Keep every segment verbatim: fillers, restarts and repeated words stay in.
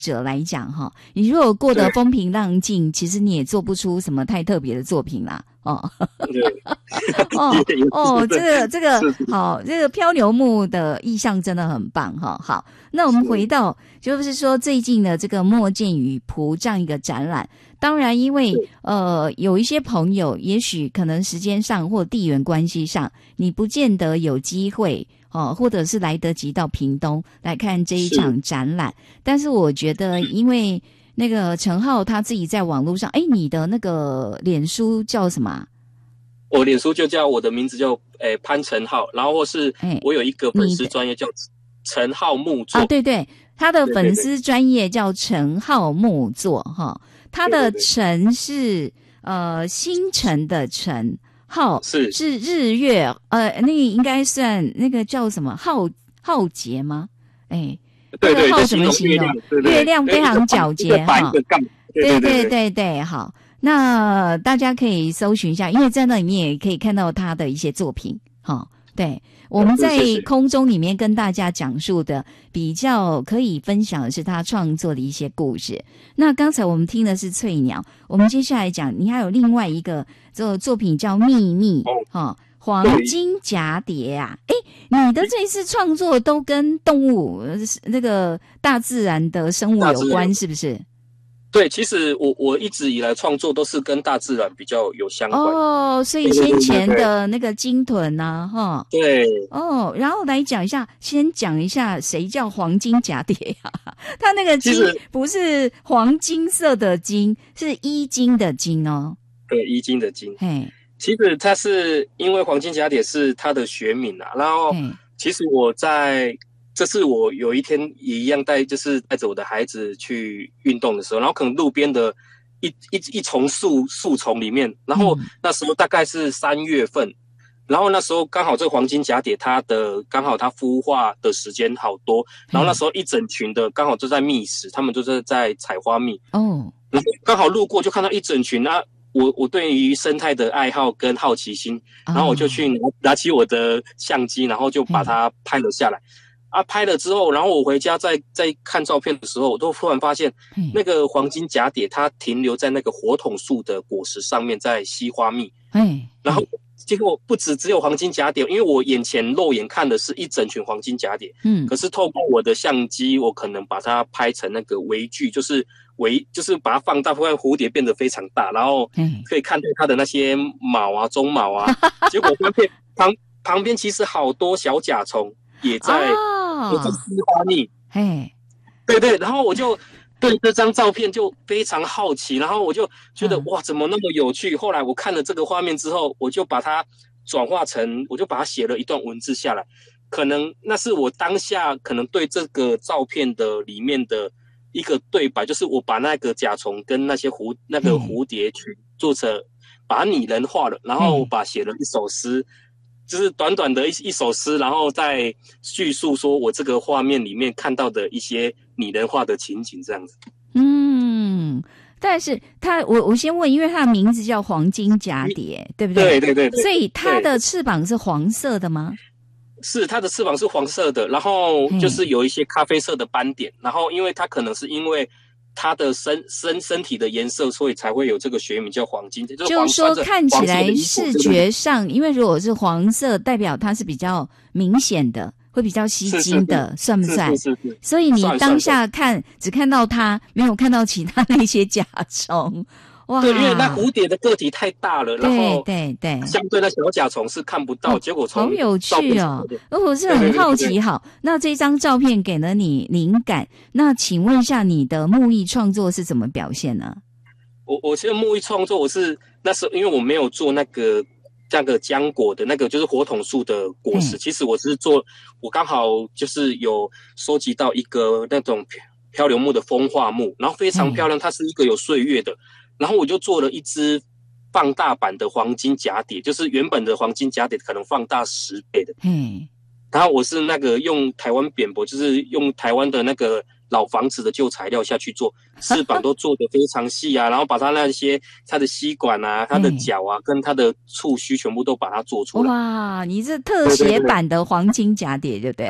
者来讲哈，你如果过得风平浪静，其实你也做不出什么太特别的作品啦。哦，哦哦，这个这个好，这个漂流木的意象真的很棒哈。好，那我们回到就是说最近的这个墨见雨蒲这样一个展览，当然因为呃有一些朋友也许可能时间上或地缘关系上，你不见得有机会哦，或者是来得及到屏东来看这一场展览，但是我觉得因为那个陈浩他自己在网络上，哎，你的那个脸书叫什么啊？ 我脸书就叫我的名字叫诶潘陈浩，然后或是我有一个粉丝专业叫陈浩木作啊， 对对，他的粉丝专业叫陈浩木作哈，他的陈是呃星辰的辰，浩是是日月，呃，那个应该算那个叫什么浩浩劫吗？哎。 对对对， 浩什么形容？月亮非常皎洁哈。对对对对，好，那大家可以搜寻一下，因为在那里面也可以看到他的一些作品。好，对，我们在空中里面跟大家讲述的比较可以分享的是他创作的一些故事。那刚才我们听的是翠鸟，我们接下来讲，你还有另外一个这个作品叫秘密哈。黄金蛱蝶啊，诶，你的这一次创作都跟动物那个大自然的生物有关，是不是？ 对，其实我我一直以来创作都是跟大自然比较有相关。 哦，所以先前的那个鲸豚啊，哈， 对， 哦，然后来讲一下，先讲一下谁叫黄金蛱蝶呀、啊？它那个金不是黄金色的金，是衣襟的襟哦。 对，衣襟的襟。 嘿。 其实它是因为黄金蛱蝶是它的学名啊，然后其实我在这是我有一天也一样带就是带着我的孩子去运动的时候，然后可能路边的一一一丛树树丛里面，然后那时候大概是三月份，然后那时候刚好这个黄金蛱蝶它的刚好它孵化的时间好多，然后那时候一整群的刚好就在觅食，他们就是在采花蜜哦，然后刚好路过就看到一整群啊。我我对于生态的爱好跟好奇心，然后我就去拿拿起我的相机，然后就把它拍了下来。啊，拍了之后，然后我回家再再看照片的时候，我都突然发现，那个黄金蛱蝶它停留在那个火筒树的果实上面，在吸花蜜。哎，然后结果不止只有黄金蛱蝶，因为我眼前肉眼看的是一整群黄金蛱蝶，嗯，可是透过我的相机，我可能把它拍成那个微距，就是微，就是把它放大，会让蝴蝶变得非常大，然后可以看到它的那些毛啊、鬃毛啊。结果发现旁旁边其实好多小甲虫也在，也在吸花蜜。嘿，对对，然后我就对这张照片就非常好奇，然后我就觉得、嗯、哇，怎么那么有趣？后来我看了这个画面之后，我就把它转化成，我就把它写了一段文字下来。可能那是我当下可能对这个照片的里面的一个对白，就是我把那个甲虫跟那些蝴那个蝴蝶群做成把它拟人化了，然后我把写了一首诗。就是短短的一一首诗，然后再叙述说我这个画面里面看到的一些拟人化的情景，这样子。 嗯，但是它，我我先问，因为它的名字叫黄金蛱蝶，对不对？对对对。 所以它的翅膀是黄色的吗？ 是，它的翅膀是黄色的，然后就是有一些咖啡色的斑点，然后因为它可能是因为。它的身身身体的颜色，所以才会有这个学名叫黄金。就是就是说看起来视觉上，因为如果是黄色，代表它是比较明显的，会比较吸睛的，是是是算不算？ 是是是。 所以你当下看只看到它，没有看到其他那些甲虫。哇， 对，因为那蝴蝶的个体太大了，然后对对对， 相对那小甲虫是看不到。哦、结果从好有趣哦！我是很好奇。好，那这张照片给了你灵感，那请问一下，你的木艺创作是怎么表现呢？ 我我其实木艺创作，我是那时候因为我没有做那个那个浆果的那个，就是火筒树的果实。其实我是做，我刚好就是有收集到一个那种漂流木的风化木，然后非常漂亮，它是一个有岁月的。然后我就做了一只放大版的黄金蛱蝶，就是原本的黄金蛱蝶可能放大十倍的。嗯，然后我是那个用台湾扁柏，就是用台湾的那个老房子的旧材料下去做，翅膀都做得非常细啊，然后把它那些它的吸管啊、它的脚啊、跟它的触须全部都把它做出来。 哇，你是特写版的黄金蛱蝶就对了。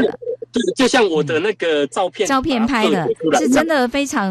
对，就像我的那个照片， 照片拍的是真的非常。